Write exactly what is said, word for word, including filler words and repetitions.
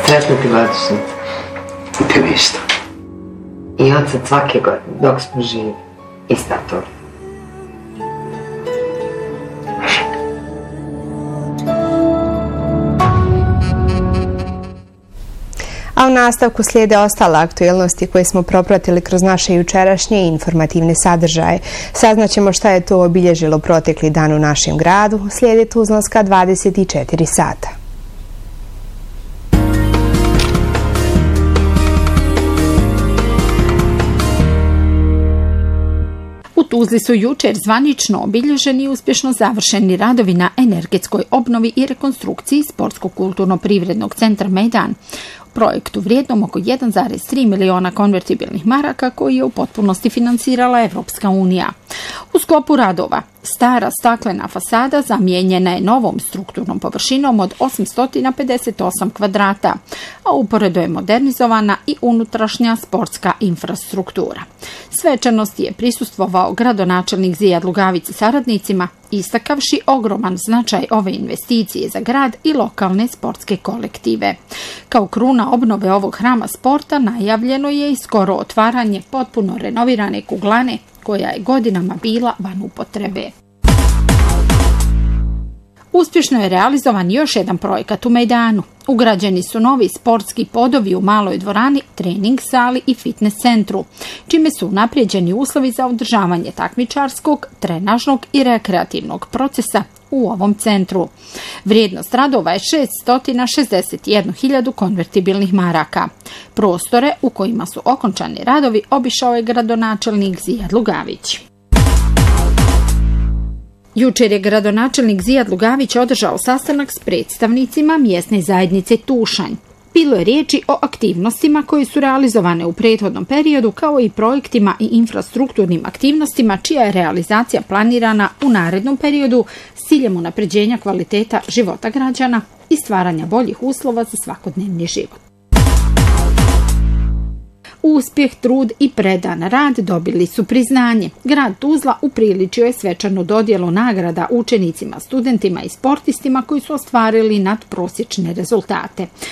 Sretna ti godišnjica. I tebi isto. I od sad svake godine, dok smo živi. Ista to. A u nastavku slijede ostale aktuelnosti koje smo propratili kroz naše jučerašnje informativne sadržaje. Saznaćemo šta je to obilježilo protekli dan u našem gradu. Slijede Tuzlanska dvadeset četiri sata. U Tuzli su jučer zvanično obilježeni i uspješno završeni radovi na energetskoj obnovi i rekonstrukciji Sportsko-kulturno-privrednog centra Mejdan. Projektu vrijednom oko jedan zarez tri miliona konvertibilnih maraka koji je u potpunosti financirala Evropska unija. U sklopu radova stara staklena fasada zamijenjena je novom strukturnom površinom od osamsto pedeset osam kvadrata, a uporedo je modernizovana i unutrašnja sportska infrastruktura. Svečanosti je prisustvovao gradonačelnik Zijad Lugavić sa saradnicima, istakavši ogroman značaj ove investicije za grad i lokalne sportske kolektive. Kao kruna obnove ovog hrama sporta najavljeno je i skoro otvaranje potpuno renovirane kuglane koja je godinama bila van upotrebe. Uspješno je realizovan još jedan projekat u Mejdanu. Ugrađeni su novi sportski podovi u maloj dvorani, trening sali i fitness centru, čime su unaprijeđeni uslovi za održavanje takmičarskog, trenažnog i rekreativnog procesa u ovom centru. Vrijednost radova je šessto šezdeset jednu hiljadu konvertibilnih maraka. Prostore u kojima su okončani radovi obišao je gradonačelnik Zijad Lugavić. Jučer je gradonačelnik Zijad Lugavić održao sastanak s predstavnicima mjesne zajednice Tušanj. Bilo je riječi o aktivnostima koje su realizovane u prethodnom periodu, kao i projektima i infrastrukturnim aktivnostima čija je realizacija planirana u narednom periodu s ciljem unapređenja kvaliteta života građana i stvaranja boljih uslova za svakodnevni život. Uspjeh, trud i predan rad dobili su priznanje. Grad Tuzla upriličio je svečanu dodjelu nagrada učenicima, studentima i sportistima koji su ostvarili nadprosječne rezultate.